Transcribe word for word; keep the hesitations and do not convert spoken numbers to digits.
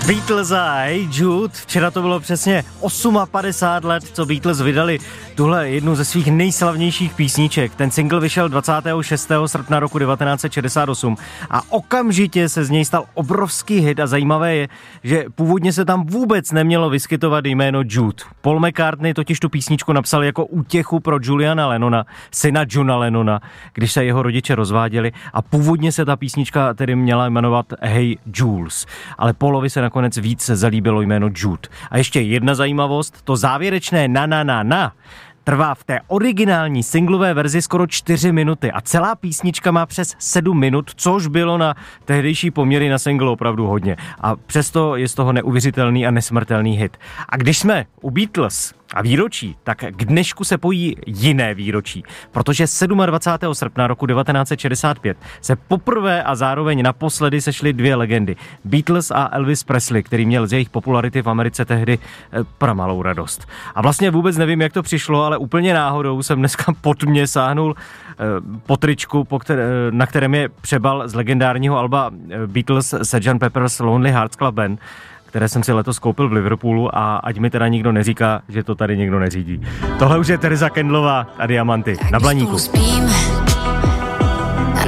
Beatles a Hey Jude, včera to bylo přesně padesát osm let, co Beatles vydali tuhle jednu ze svých nejslavnějších písniček. Ten single vyšel dvacátého šestého srpna roku devatenáct set šedesát osm a okamžitě se z něj stal obrovský hit a zajímavé je, že původně se tam vůbec nemělo vyskytovat jméno Jude. Paul McCartney totiž tu písničku napsal jako útěchu pro Juliana Lennona, syna Johna Lennona, když se jeho rodiče rozváděli a původně se ta písnička tedy měla jmenovat Hey Jules, ale Paulovi se nakonec víc zalíbilo jméno Jude. A ještě jedna zajímavost, to závěrečné na na na na trvá v té originální singlové verzi skoro čtyři minuty a celá písnička má přes sedm minut, což bylo na tehdejší poměry na single opravdu hodně. A přesto je z toho neuvěřitelný a nesmrtelný hit. A když jsme u Beatles a výročí, tak k dnešku se pojí jiné výročí, protože dvacátého sedmého srpna roku devatenáct set šedesát pět se poprvé a zároveň naposledy sešly dvě legendy. Beatles a Elvis Presley, který měl z jejich popularity v Americe tehdy pramalou radost. A vlastně vůbec nevím, jak to přišlo, ale úplně náhodou jsem dneska pod mě sáhnul po tričku, po které, na kterém je přebal z legendárního alba Beatles sergeant Pepper's Lonely Hearts Club Band, které jsem si letos koupil v Liverpoolu a ať mi teda nikdo neříká, že to tady někdo neřídí. Tohle už je Teresa Kendlová a Diamanty na Blaníku.